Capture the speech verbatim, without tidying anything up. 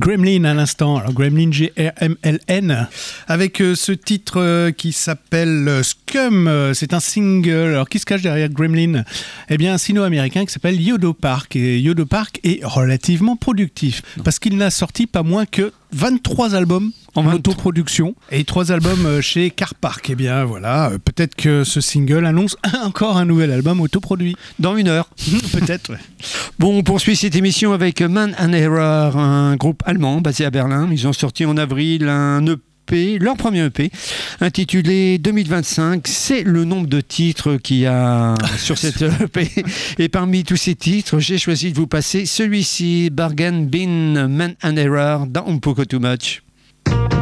Gremlin à l'instant, alors Gremlin G R M L N, avec euh, ce titre euh, qui s'appelle euh, Scum, euh, c'est un single. Alors qui se cache derrière Gremlin? Eh bien un sino-américain qui s'appelle Yodo Park, et Yodo Park est relativement productif, parce qu'il n'a sorti pas moins que vingt-trois albums en autoproduction et trois albums euh, chez Car Park. Eh bien voilà, euh, peut-être que ce single annonce encore un nouvel album autoproduit. Dans une heure. Peut-être, ouais. Bon, on poursuit cette émission avec Man and Error, un groupe allemand basé à Berlin. Ils ont sorti en avril un E P, leur premier E P, intitulé deux mille vingt-cinq. C'est le nombre de titres qu'il y a sur cette E P. Et parmi tous ces titres, j'ai choisi de vous passer celui-ci, Bargain Bin Man and Error, dans Un Poco Too Much.